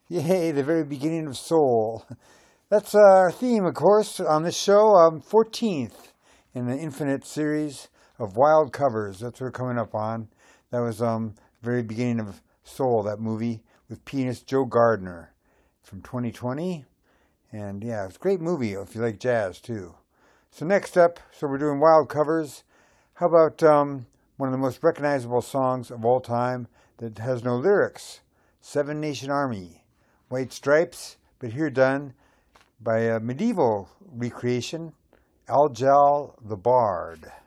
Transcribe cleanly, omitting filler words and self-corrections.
Yay, the very beginning of soul. That's our theme, of course, on this show. 14th in the infinite series of wild covers. That's what we're coming up on. That was very beginning of Soul, that movie with pianist Joe Gardner from 2020. And yeah, it's a great movie if you like jazz too. So next up, so we're doing wild covers. How about one of the most recognizable songs of all time that has no lyrics? Seven Nation Army. White Stripes, but here done by a medieval recreation, Algal the Bard.